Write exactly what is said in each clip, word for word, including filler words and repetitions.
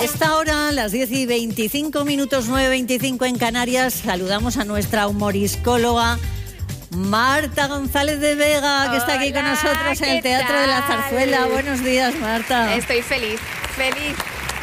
esta hora, las diez y veinticinco minutos, nueve veinticinco en Canarias, saludamos a nuestra humoriscóloga Marta González de Vega, que está aquí con nosotros en el Teatro tal? de la Zarzuela. Buenos días, Marta. Estoy feliz, feliz.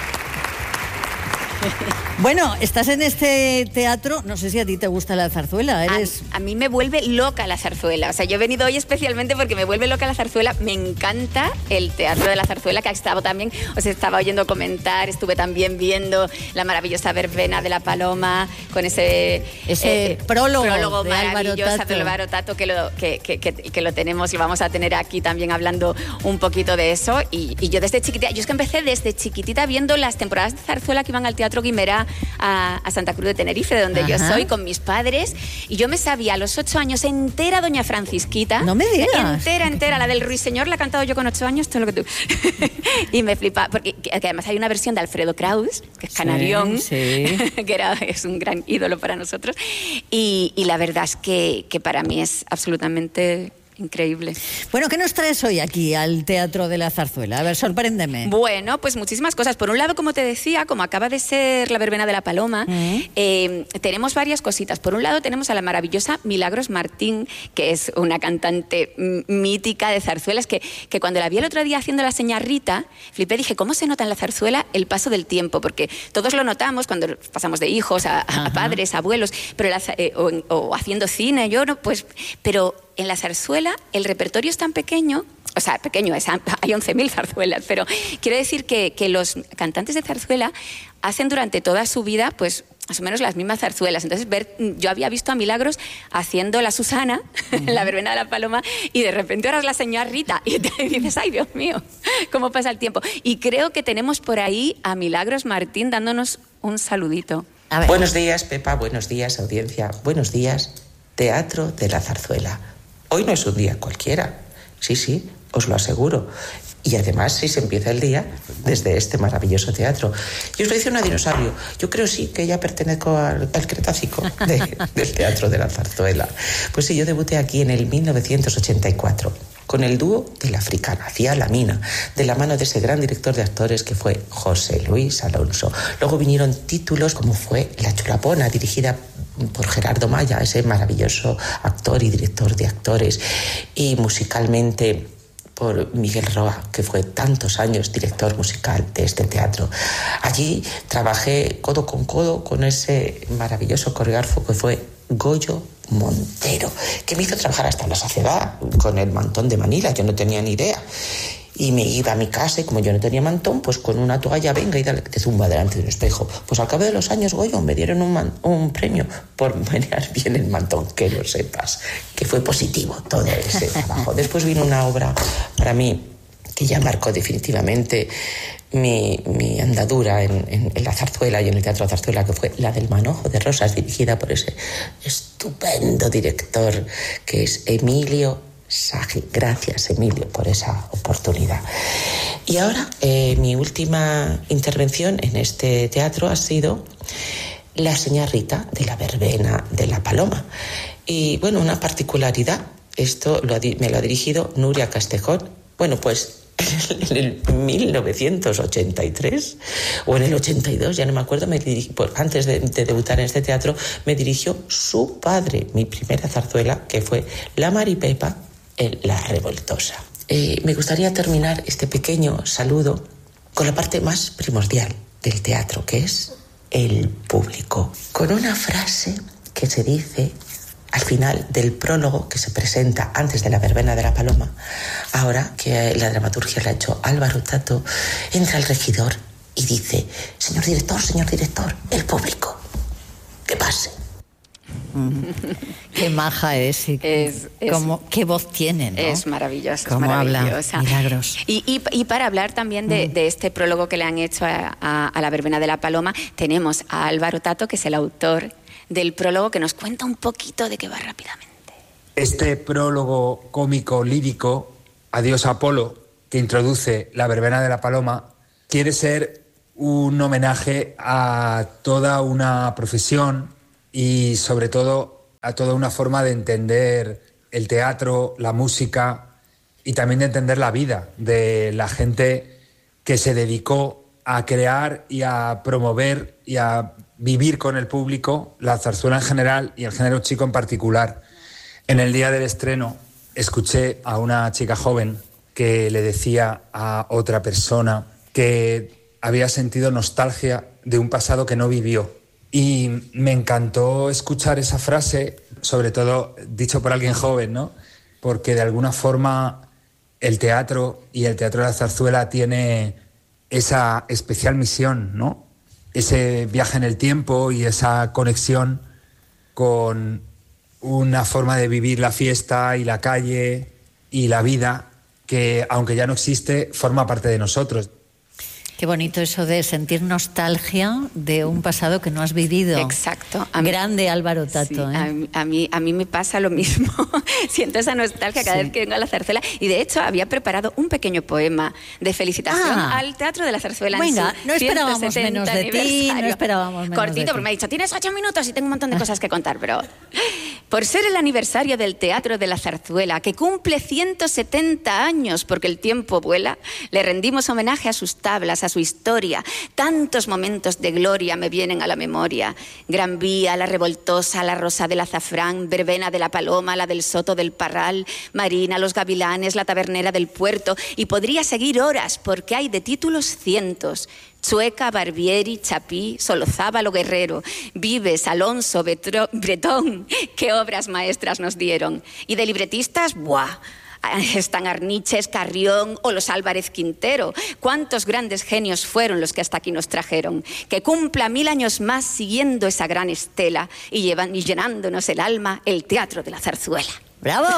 Bueno, estás en este teatro, no sé si a ti te gusta la zarzuela, eres... A, a mí me vuelve loca la zarzuela, o sea, yo he venido hoy especialmente porque me vuelve loca la zarzuela, me encanta el Teatro de la Zarzuela, que ha estado también, os estaba oyendo comentar, estuve también viendo la maravillosa verbena de la Paloma, con ese... Ese eh, prólogo, prólogo de maravilloso Álvaro Tato. de Álvaro Tato, que lo, que, que, que, que lo tenemos y vamos a tener aquí también hablando un poquito de eso, y, y yo desde chiquitita, yo es que empecé desde chiquitita viendo las temporadas de zarzuela que iban al Teatro Guimerá, A, a Santa Cruz de Tenerife, de donde Ajá. yo soy, con mis padres, y yo me sabía a los ocho años entera Doña Francisquita. No me digas. Entera, entera. La del Ruiseñor la he cantado yo con ocho años, todo lo que tú. Y me flipa, porque que además hay una versión de Alfredo Kraus, que es canarión, sí, sí. que era, es un gran ídolo para nosotros, y, y la verdad es que, que para mí es absolutamente... increíble. Bueno, ¿qué nos traes hoy aquí al Teatro de la Zarzuela? A ver, sorpréndeme. Bueno, pues muchísimas cosas. Por un lado, como te decía, como acaba de ser la verbena de la Paloma, uh-huh. eh, tenemos varias cositas. Por un lado, tenemos a la maravillosa Milagros Martín, que es una cantante mítica de zarzuelas, que, que cuando la vi el otro día haciendo la seña Rita, flipé, dije, ¿cómo se nota en la zarzuela el paso del tiempo? Porque todos lo notamos cuando pasamos de hijos a, a padres, a abuelos, pero la, eh, o, o haciendo cine, yo no, pues, pero... En la zarzuela el repertorio es tan pequeño, o sea, pequeño, es, hay once mil zarzuelas, pero quiero decir que, que los cantantes de zarzuela hacen durante toda su vida, pues, más o menos las mismas zarzuelas. Entonces, ver, yo había visto a Milagros haciendo la Susana, uh-huh. la verbena de la Paloma, y de repente ahora es la señora Rita, y te dices, ay, Dios mío, cómo pasa el tiempo. Y creo que tenemos por ahí a Milagros Martín dándonos un saludito. A ver. Buenos días, Pepa, buenos días, audiencia, buenos días, Teatro de la Zarzuela. Hoy no es un día cualquiera, sí, sí, os lo aseguro. Y además, si se empieza el día desde este maravilloso teatro. Y os lo dice una dinosaurio. Yo creo sí que ya pertenezco al, al Cretácico de, del Teatro de la Zarzuela. Pues sí, yo debuté aquí en el mil novecientos ochenta y cuatro con el dúo de la Africana, Cía La Mina, de la mano de ese gran director de actores que fue José Luis Alonso. Luego vinieron títulos como fue La Chulapona, dirigida por Gerardo Maya, ese maravilloso actor y director de actores, y musicalmente por Miguel Roa, que fue tantos años director musical de este teatro. Allí trabajé codo con codo con ese maravilloso coreógrafo que fue Goyo Montero, que me hizo trabajar hasta la saciedad con el mantón de Manila. Yo no tenía ni idea. Y me iba a mi casa y como yo no tenía mantón, pues con una toalla, venga y dale, te zumba delante de un espejo. Pues al cabo de los años, Goyo, me dieron un, man, un premio por menear bien el mantón, que lo sepas, que fue positivo todo ese trabajo. Después vino una obra para mí que ya marcó definitivamente mi, mi andadura en, en, en la zarzuela y en el Teatro de la Zarzuela, que fue la del Manojo de Rosas, dirigida por ese estupendo director que es Emilio Sagi. Gracias, Emilio, por esa oportunidad. Y ahora, eh, mi última intervención en este teatro ha sido la señora Rita de la verbena de la Paloma. Y bueno, una particularidad, esto lo ha, me lo ha dirigido Nuria Castejón. Bueno, pues en el mil novecientos ochenta y tres o en el ochenta y dos, ya no me acuerdo, me dirigí, pues antes de, de debutar en este teatro, me dirigió su padre, mi primera zarzuela, que fue La Maripepa, La Revoltosa. Eh, me gustaría terminar este pequeño saludo con la parte más primordial del teatro, que es el público, con una frase que se dice al final del prólogo que se presenta antes de la verbena de la Paloma. Ahora que la dramaturgia la ha hecho Álvaro Tato, entra el regidor y dice: señor director, señor director, el público, que pase. Mm. Qué maja es, y es, es cómo, qué voz tiene, ¿no? Es maravillosa, cómo es maravillosa. Habla, Milagros. Y, y, y para hablar también de, mm. de este prólogo que le han hecho a, a, a la verbena de la Paloma, tenemos a Álvaro Tato, que es el autor del prólogo, que nos cuenta un poquito de qué va rápidamente. Este prólogo cómico lírico, Adiós Apolo, que introduce la verbena de la Paloma, quiere ser un homenaje a toda una profesión y sobre todo a toda una forma de entender el teatro, la música y también de entender la vida de la gente que se dedicó a crear y a promover y a vivir con el público la zarzuela en general y el género chico en particular. En el día del estreno escuché a una chica joven que le decía a otra persona que había sentido nostalgia de un pasado que no vivió. Y me encantó escuchar esa frase, sobre todo dicho por alguien joven, ¿no? Porque de alguna forma el teatro y el teatro de la zarzuela tiene esa especial misión, ¿no? Ese viaje en el tiempo y esa conexión con una forma de vivir la fiesta y la calle y la vida que, aunque ya no existe, forma parte de nosotros. Qué bonito eso de sentir nostalgia de un pasado que no has vivido. Exacto. A mí, Grande Álvaro Tato. Sí, ¿eh? a, mí, a, mí, a mí me pasa lo mismo. Siento esa nostalgia cada sí. vez que vengo a la zarzuela. Y de hecho había preparado un pequeño poema de felicitación ah. al Teatro de la Zarzuela. Venga, en su no esperábamos menos de ti, no esperábamos menos Cortito, de ti. porque me ha dicho, tienes ocho minutos y tengo un montón de cosas que contar, pero... Por ser el aniversario del Teatro de la Zarzuela, que cumple ciento setenta años porque el tiempo vuela, le rendimos homenaje a sus tablas, a su historia. Tantos momentos de gloria me vienen a la memoria. Gran Vía, La Revoltosa, La Rosa del Azafrán, Verbena de la Paloma, la del Soto del Parral, Marina, Los Gavilanes, La Tabernera del Puerto. Y podría seguir horas porque hay de títulos cientos. Chueca, Barbieri, Chapí, Solozábalo, Guerrero, Vives, Alonso, Betro, Bretón, qué obras maestras nos dieron. Y de libretistas, ¡buah! Están Arniches, Carrión o los Álvarez Quintero. Cuántos grandes genios fueron los que hasta aquí nos trajeron. Que cumpla mil años más siguiendo esa gran estela y, llevan, y llenándonos el alma el Teatro de la Zarzuela. ¡Bravo!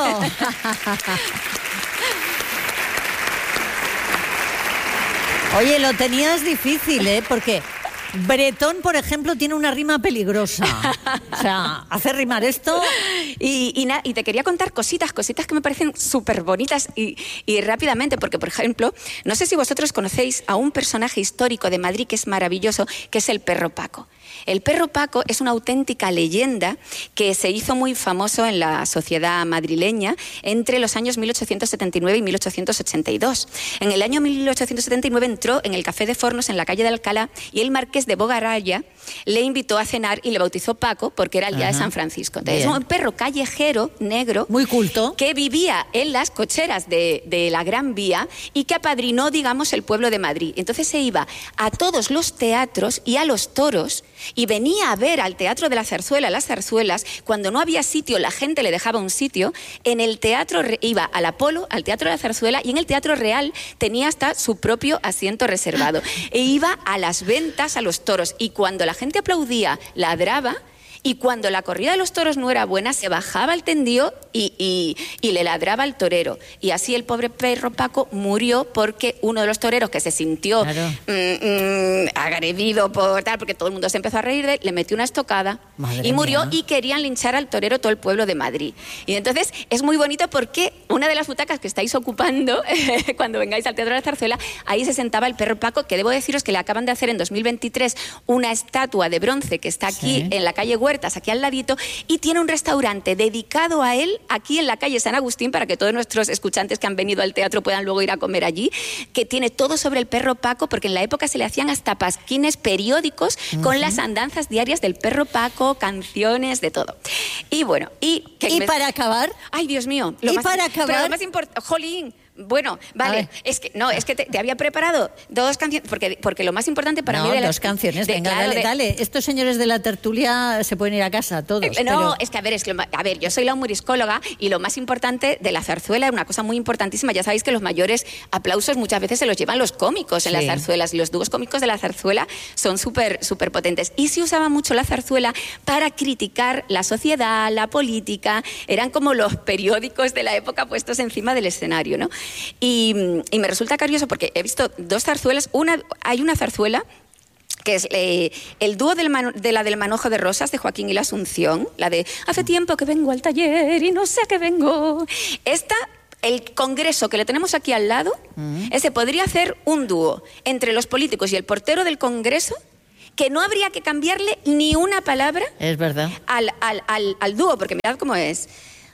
Oye, lo tenías difícil, ¿eh? Porque Bretón, por ejemplo, tiene una rima peligrosa. O sea, hace rimar esto... Y, y, na, y te quería contar cositas, cositas que me parecen súper bonitas y, y rápidamente, porque, por ejemplo, no sé si vosotros conocéis a un personaje histórico de Madrid que es maravilloso, que es el Perro Paco. El Perro Paco es una auténtica leyenda que se hizo muy famoso en la sociedad madrileña entre los años mil ochocientos setenta y nueve y mil ochocientos ochenta y dos. En el año mil ochocientos setenta y nueve entró en el Café de Fornos en la calle de Alcalá y el marqués de Bogaralla le invitó a cenar y le bautizó Paco porque era el día Ajá. de San Francisco. Entonces, es un perro callejero, negro, muy culto, que vivía en las cocheras de, de la Gran Vía y que apadrinó, digamos, el pueblo de Madrid. Entonces se iba a todos los teatros y a los toros y venía a ver al Teatro de la Zarzuela, las zarzuelas. Cuando no había sitio, la gente le dejaba un sitio. En el teatro iba al Apolo, al Teatro de la Zarzuela, y en el Teatro Real tenía hasta su propio asiento reservado. E iba a las ventas, a los toros, y cuando la gente aplaudía, ladraba. Y cuando la corrida de los toros no era buena, se bajaba al tendío y, y, y le ladraba al torero. Y así el pobre Perro Paco murió porque uno de los toreros que se sintió claro. mm, mm, agredido por tal, porque todo el mundo se empezó a reír de él, le metió una estocada Madre y murió mía. Y querían linchar al torero todo el pueblo de Madrid. Y entonces es muy bonito porque una de las butacas que estáis ocupando cuando vengáis al Teatro de la Zarzuela, ahí se sentaba el Perro Paco, que debo deciros que le acaban de hacer en dos mil veintitrés una estatua de bronce que está aquí sí. en la calle Huerta, aquí al ladito, y tiene un restaurante dedicado a él aquí en la calle San Agustín para que todos nuestros escuchantes que han venido al teatro puedan luego ir a comer allí, que tiene todo sobre el Perro Paco, porque en la época se le hacían hasta pasquines periódicos uh-huh. con las andanzas diarias del Perro Paco, canciones, de todo. Y bueno, y... ¿Y me... para acabar? Ay, Dios mío. Lo ¿Y más, para acabar? Pero lo más importante... ¡Jolín! Bueno, vale, es que no, es que te, te había preparado dos canciones, porque, porque lo más importante para no, mí de las... dos canciones, de, venga, claro, dale, de... dale. Estos señores de la tertulia se pueden ir a casa, todos. Eh, no, pero... es que a ver, es que, a ver, yo soy la humoriscóloga y lo más importante de la zarzuela es una cosa muy importantísima. Ya sabéis que los mayores aplausos muchas veces se los llevan los cómicos en sí. las zarzuelas, y los dúos cómicos de la zarzuela son súper, súper potentes. Y se usaba mucho la zarzuela para criticar la sociedad, la política, eran como los periódicos de la época puestos encima del escenario, ¿no? Y Y me resulta curioso porque he visto dos zarzuelas. Una, hay una zarzuela que es eh, el dúo del man, de la del Manojo de Rosas de Joaquín y la Asunción, la de hace tiempo que vengo al taller y no sé a qué vengo. Esta, el congreso que le tenemos aquí al lado, uh-huh. ese podría hacer un dúo entre los políticos y el portero del congreso, que no habría que cambiarle ni una palabra es verdad. Al, al, al, al dúo, porque mirad cómo es.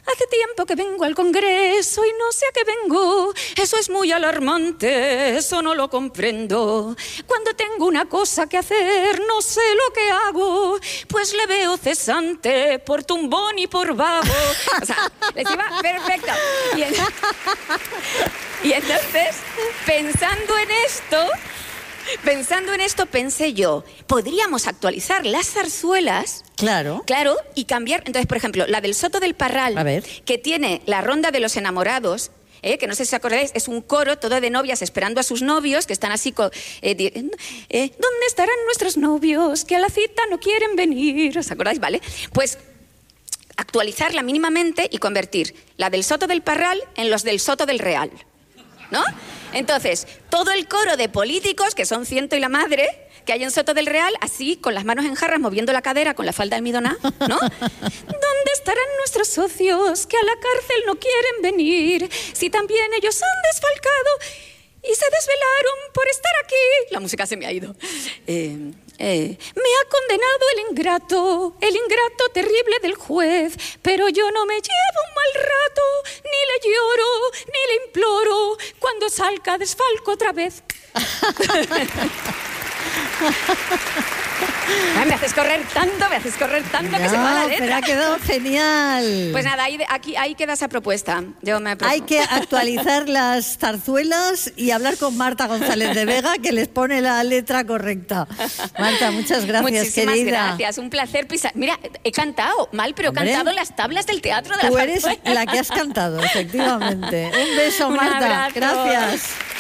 Hace tiempo que vengo al Congreso y no sé a qué vengo. Eso es muy alarmante, eso no lo comprendo. Cuando tengo una cosa que hacer, no sé lo que hago. Pues le veo cesante por tumbón y por vago. O sea, les iba perfecto. Y, en... y entonces, pensando en esto... Pensando en esto, pensé yo, podríamos actualizar las zarzuelas. Claro. Claro, y cambiar. Entonces, por ejemplo, la del Soto del Parral, A ver. que tiene la ronda de los enamorados, ¿eh? Que no sé si os acordáis, es un coro todo de novias esperando a sus novios, que están así, co- eh, di- eh, ¿dónde estarán nuestros novios? Que a la cita no quieren venir. ¿Os acordáis? Vale. Pues actualizarla mínimamente y convertir la del Soto del Parral en los del Soto del Real, ¿no? Entonces, todo el coro de políticos, que son ciento y la madre, que hay en Soto del Real, así, con las manos en jarras, moviendo la cadera con la falda almidonada, ¿no? ¿Dónde estarán nuestros socios que a la cárcel no quieren venir? Si también ellos han desfalcado y se desvelaron por estar aquí. La música se me ha ido. Eh... Eh, me ha condenado el ingrato, el ingrato terrible del juez, pero yo no me llevo un mal rato, ni le lloro, ni le imploro, cuando salga desfalco otra vez. Ay, me haces correr tanto, me haces correr tanto que No, se me va la letra. pero ha quedado genial. Pues nada, ahí, aquí, ahí queda esa propuesta. Yo me Hay que actualizar las zarzuelas y hablar con Marta González de Vega, que les pone la letra correcta. Marta, muchas gracias, Muchísimas querida. gracias, un placer pisar. Mira, he cantado mal, pero he Hombre, cantado en las tablas del teatro de la Tú eres zarzuela. la que has cantado, efectivamente. Un beso, Un Marta. abrazo. Gracias.